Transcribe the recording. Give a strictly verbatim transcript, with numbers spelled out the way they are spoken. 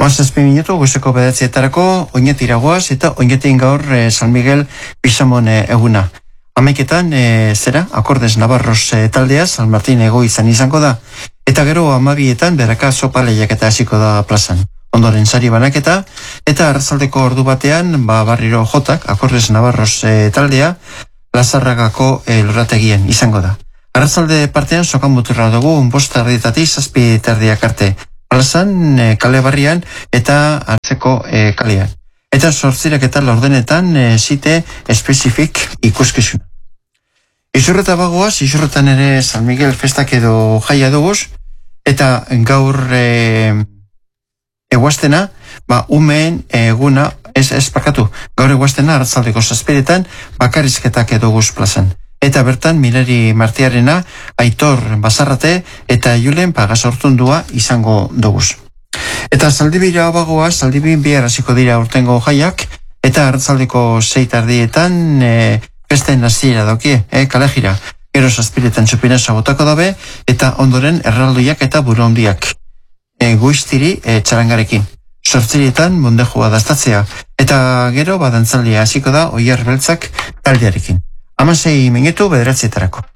Amazazpi minutu, guzeko bederatzietarako, oinetiragoaz eta oinetin gaur e, San Miguel Pisamon e, eguna. Hamaiketan, e, zera, Akordes Navarros e, taldea, San Martin ego izan izango da. Eta gero amabietan, beraka sopa lehiaketa hasiko da plazan. Ondoren sari banaketa, eta arrazaldeko ordu batean, ba, barriro jotak, Akordes Navarros e, taldea, Lazarragako e, lorategien izango da. Arrazalde partean, sokan muturra dugu, bost erdietatik, zazpi terdiak arte. Plazan, e, kale barrian eta hartzeko e, kalean. Eta sortzirak eta laurdenetan e, zite espezifik ikuskizuna. Izurreta bagoaz, izurretan ere San Miguel festak edo jaia duguz, eta gaur e, eguaztena, ba, umeen eguna, ez, ez bakatu, gaur eguaztena hartzaldeko zazpiretan bakarizketak edo guz plazan. Eta bertan, Mileri Martiarena, Aitor Bazarrate eta Julen Pagasortundua izango duguz. Eta zaldibira abagoa, zaldibin bihar hasiko dira urtengo jaiak, eta hartzaldeko zeitardietan e, festen hasiera daukie, e, kalejira. Gero zazpiretan txupinasa botako dabe, eta ondoren erraldoiak eta buru hondiak. E, guiztiri e, txarangarekin. Sortzirietan mundejua daztatzea, eta gero badantzaldia hasiko da oier beltzak taldearekin. Hamasei minutu bederatzietarako.